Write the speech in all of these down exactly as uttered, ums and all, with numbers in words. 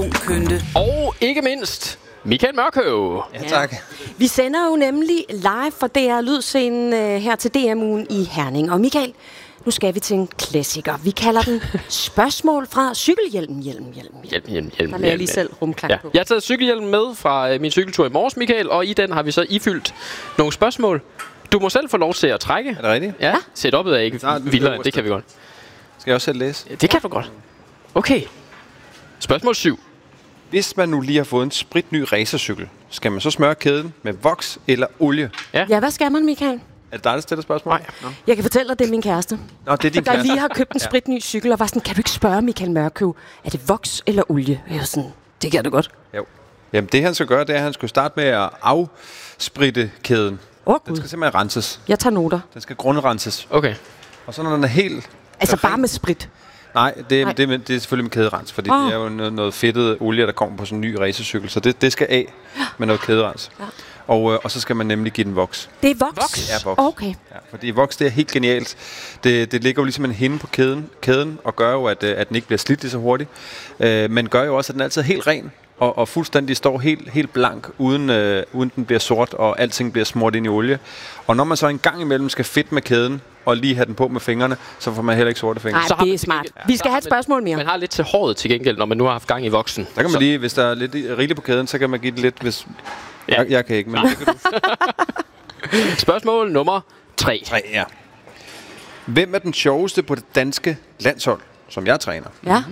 Kønte. Og ikke mindst, Michael Mørkøv. Ja, tak. Vi sender jo nemlig live fra D R Lydscenen øh, her til D M-ugen i Herning. Og Michael, nu skal vi til en klassiker. Vi kalder den spørgsmål fra cykelhjelmen. Hjelm, hjelm, hjelm. Hjelm, hjelm, hjelm. Der lader jeg lige selv rumklang ja. på. Jeg har taget cykelhjelmen med fra øh, min cykeltur i morges, Michael, og i den har vi så ifyldt nogle spørgsmål. Du må selv få lov til at trække. Er det rigtigt? Ja, setup'et er ikke vildere, det kan vi godt. Skal jeg også selv læse? Ja, det kan du godt. Okay. Spørgsmål syv. Hvis man nu lige har fået en spritny racercykel, skal man så smøre kæden med voks eller olie? Ja. Ja, hvad skal man, Michael? Er det dig, der stiller spørgsmål? Nej. Nå. Jeg kan fortælle dig, det er min kæreste. Nå, det er din Der kæreste. lige har købt en spritny cykel, og var sådan, kan du ikke spørge Michael Mørkøv, er det voks eller olie? Jeg var sådan, det kan du godt. Jo. Jamen, det han skal gøre, det er, at han skal starte med at afspritte kæden. Åh, Den Gud. skal simpelthen renses. Jeg tager noter. Den skal grundrenses. Okay. Og så når den er helt... Altså bare med sprit. Nej, det, Nej. det, det, det er selvfølgelig med kæderens, fordi Åh. det er jo noget, noget fedtet olie, der kommer på sådan en ny racercykel. Så det, det skal af med noget kæderens. Ja. Og, øh, og så skal man nemlig give den voks. Det er voks? Voks? Ja, voks. Okay. Ja, fordi voks, det er helt genialt. Det, det ligger jo ligesom en hinde på kæden, kæden og gør jo, at, øh, at den ikke bliver slidt lige så hurtigt. Øh, men gør jo også, at den altid er helt ren og, og fuldstændig står helt, helt blank, uden, øh, uden den bliver sort, og alting bliver smurt ind i olie. Og når man så en gang imellem skal fedt med kæden, og lige have den på med fingrene, så får man heller ikke sorte fingre. Nej, Så har det man er til smart. gengæld- Vi skal så have har et man- spørgsmål mere. Man har lidt til håret til gengæld, når man nu har haft gang i voksen. Der kan man lige, hvis der er lidt i- rigeligt på kæden, så kan man give det lidt, hvis... Ja. Jeg, jeg kan ikke, men det kan du. Spørgsmål nummer tre. Tre, ja. Hvem er den sjoveste på det danske landshold, som jeg træner? Ja.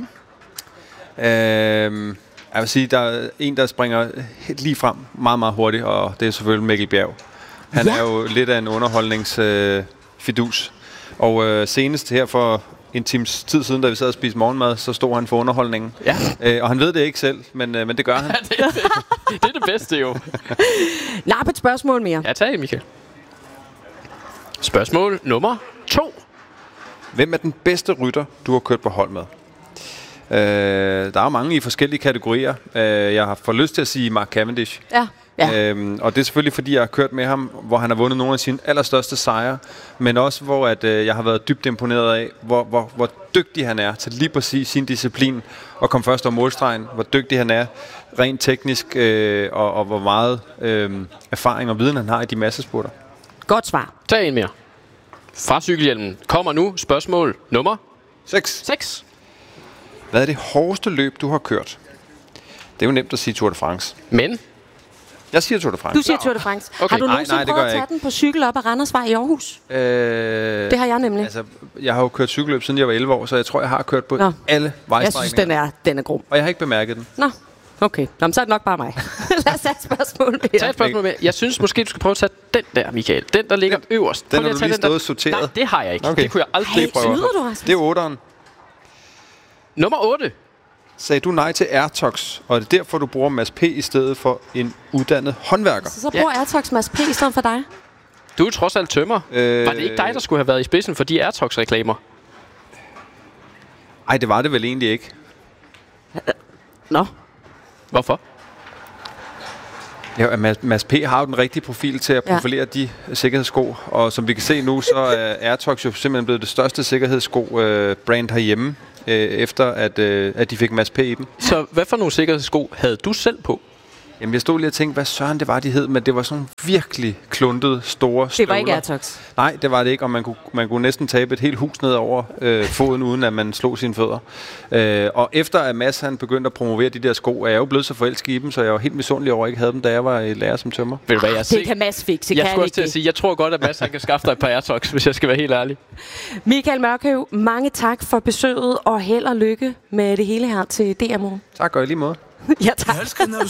Øhm, jeg vil sige, der er en, der springer helt lige frem meget, meget hurtigt, og det er selvfølgelig Mikkel Bjerg. Han Ja. er jo lidt af en underholdningsfidus. Øh, og øh, senest her for en times tid siden, da vi sad og spiste morgenmad, så stod han for underholdningen. Ja. Øh, og han ved det ikke selv, men, øh, men det gør han. det, er det, det er det bedste jo. Lap et spørgsmål mere. Ja, tag det, Michael. Spørgsmål nummer to. Hvem er den bedste rytter, du har kørt på hold med? Øh, der er jo mange i forskellige kategorier. Øh, jeg har fået lyst til at sige Mark Cavendish. Ja. Ja. Øhm, og det er selvfølgelig, fordi jeg har kørt med ham, hvor han har vundet nogle af sine allerstørste sejre, men også hvor at, øh, jeg har været dybt imponeret af, hvor, hvor, hvor dygtig han er til lige præcis sin disciplin og kom først over målstregen, hvor dygtig han er rent teknisk, øh, og, og hvor meget øh, erfaring og viden han har i de massespurter. Godt svar. Tag en mere. Fra cykelhjelmen kommer nu spørgsmål nummer seks. seks. Hvad er det hårdeste løb, du har kørt? Det er jo nemt at sige Tour de France. Men Jeg siger Tour de France. Du siger Tour de France. Okay. Har du Nej, nogensinde nej, det prøvet gør at jeg tage den på cykel op ad Randersvej i Aarhus? Øh, Det har jeg nemlig. Altså, jeg har jo kørt cykelløb, siden jeg var elleve år, så jeg tror, jeg har kørt på Nå. alle vejstrækninger. Jeg synes, den er, den er grum. Og jeg har ikke bemærket den. Nå, okay. Nå, men så er det nok bare mig. Lad os tage et spørgsmål mere. tag et spørgsmål med. Jeg synes måske, du skal prøve at tage den der, Michael. Den, der ligger Den- øverst. den Prøv har at du tage lige den der. stået og sorteret. Nej, det har jeg ikke. Okay. Det kunne jeg aldrig Hey, prøve. snyder du, Rasmus? Det er otteren. Nummer otte. Sagde du nej til Airtox, og er det derfor, du bruger Mads P. i stedet for en uddannet håndværker? Så, så bruger ja. Airtox Mads P. i stedet for dig. Du er trods alt tømmer. Øh, Var det ikke dig, der skulle have været i spidsen for de Airtox-reklamer? Ej, det var det vel egentlig ikke. Nå. Hvorfor? Ja, Mads, Mads P. har jo den rigtige profil til at Ja. profilere de sikkerhedssko, og som vi kan se nu, så er Airtox jo simpelthen blevet det største sikkerhedssko-brand herhjemme, øh, efter at, øh, at de fik Mads P. i dem. Så hvad for nogle sikkerhedssko havde du selv på? Jamen, jeg stod lige og tænkte, hvad søren det var, de hed, men det var sådan virkelig kluntede, store støvler. Det var ikke Airtox. Nej, det var det ikke, og man kunne, man kunne næsten tabe et helt hus ned over øh, foden, uden at man slog sine fødder. Øh, og efter at Mads han begyndte at promovere de der sko, er jeg jo blevet så forelsket i dem, så jeg var helt misundelig over, at jeg ikke havde dem, da jeg var i lærer som tømmer. Ved du hvad, jeg Det kan Mads fikse, Jeg kan skulle han også til ikke at sige, jeg tror godt, at Mads han kan skaffe dig et par Airtox, hvis jeg skal være helt ærlig. det? Michael Mørkøv, mange tak for besøget, og held og lykke med det hele her til D M-ugen. Tak, og i lige måde. Ja, tak.